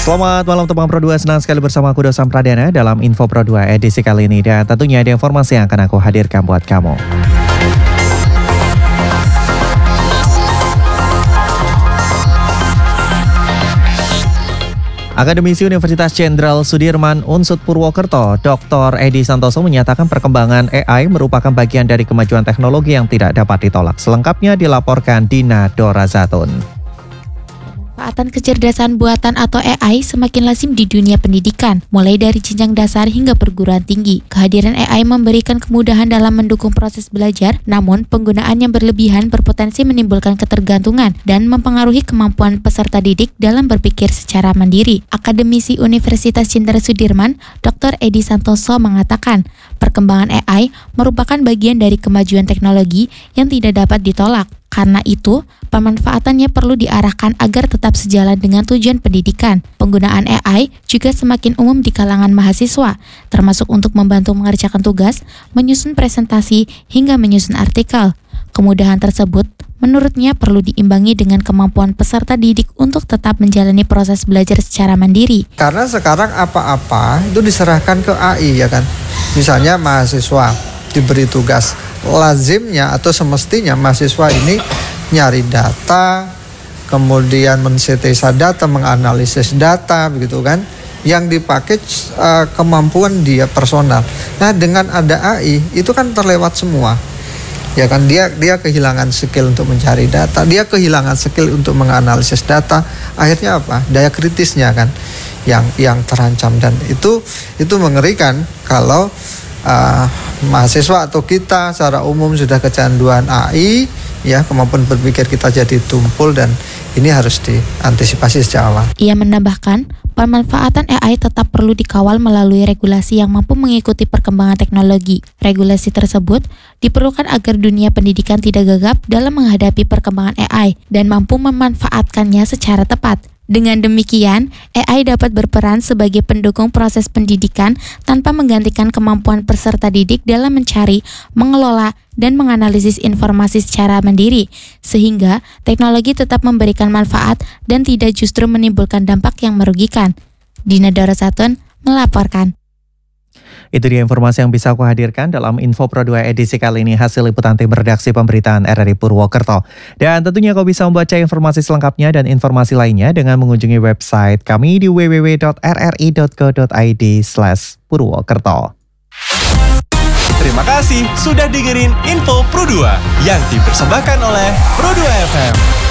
Selamat malam teman Pro 2, senang sekali bersama aku Dosan Pradana dalam Info Pro 2 edisi kali ini. Dan tentunya ada informasi yang akan aku hadirkan buat kamu. Akademisi Universitas Jenderal Sudirman Unsud Purwokerto, Dr. Edi Santoso menyatakan perkembangan AI merupakan bagian dari kemajuan teknologi yang tidak dapat ditolak. Selengkapnya dilaporkan Dina Dorazatun. Pemanfaatan kecerdasan buatan atau AI semakin lazim di dunia pendidikan, mulai dari jenjang dasar hingga perguruan tinggi. Kehadiran AI memberikan kemudahan dalam mendukung proses belajar, namun penggunaan yang berlebihan berpotensi menimbulkan ketergantungan dan mempengaruhi kemampuan peserta didik dalam berpikir secara mandiri. Akademisi Universitas Jenderal Sudirman, Dr. Edi Santoso mengatakan, perkembangan AI merupakan bagian dari kemajuan teknologi yang tidak dapat ditolak. Karena itu, pemanfaatannya perlu diarahkan agar tetap sejalan dengan tujuan pendidikan. Penggunaan AI juga semakin umum di kalangan mahasiswa, termasuk untuk membantu mengerjakan tugas, menyusun presentasi, hingga menyusun artikel. Kemudahan tersebut, menurutnya perlu diimbangi dengan kemampuan peserta didik untuk tetap menjalani proses belajar secara mandiri. Karena sekarang apa-apa itu diserahkan ke AI, ya kan? Misalnya mahasiswa diberi tugas, lazimnya atau semestinya mahasiswa ini nyari data, kemudian mensintesa data, menganalisis data, begitu kan, yang dipakai kemampuan dia personal. Nah, dengan ada AI itu kan terlewat semua, ya kan, dia kehilangan skill untuk mencari data, dia kehilangan skill untuk menganalisis data, akhirnya apa? Daya kritisnya kan yang terancam, dan itu mengerikan kalau mahasiswa atau kita secara umum sudah kecanduan AI, ya, kemampuan berpikir kita jadi tumpul, dan ini harus diantisipasi sejak awal. Ia menambahkan, pemanfaatan AI tetap perlu dikawal melalui regulasi yang mampu mengikuti perkembangan teknologi. Regulasi tersebut diperlukan agar dunia pendidikan tidak gagap dalam menghadapi perkembangan AI dan mampu memanfaatkannya secara tepat. Dengan demikian, AI dapat berperan sebagai pendukung proses pendidikan tanpa menggantikan kemampuan peserta didik dalam mencari, mengelola, dan menganalisis informasi secara mandiri, sehingga teknologi tetap memberikan manfaat dan tidak justru menimbulkan dampak yang merugikan. Dina Dorazatun melaporkan. Itu dia informasi yang bisa aku hadirkan dalam Info Pro 2 edisi kali ini, hasil liputan tim redaksi pemberitaan RRI Purwokerto. Dan tentunya kau bisa membaca informasi selengkapnya dan informasi lainnya dengan mengunjungi website kami di www.rri.co.id/Purwokerto. Terima kasih sudah dengerin Info Pro 2 yang dipersembahkan oleh Pro 2 FM.